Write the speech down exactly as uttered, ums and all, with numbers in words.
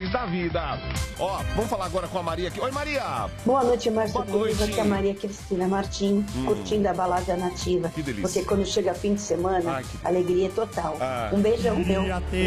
feliz da vida. Ó, vamos falar agora com a Maria aqui. Oi, Maria. Boa noite, Márcio. Boa noite. Aqui é a Maria Cristina Martim, hum. curtindo a balada nativa. Que delícia. Porque quando chega fim de semana, Ai, que... alegria total. Ah. Um beijão, meu.